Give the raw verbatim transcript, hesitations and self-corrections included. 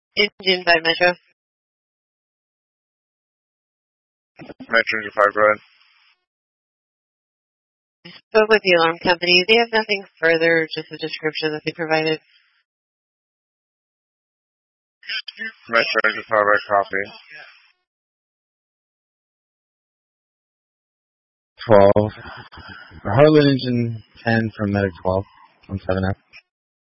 Engine by Metro. Metro Engine five, go ahead. I spoke with the alarm company. They have nothing further, just a description that they provided. Metro Engine five, I copy. twelve. Harlan Engine ten from Medic twelve on seven F.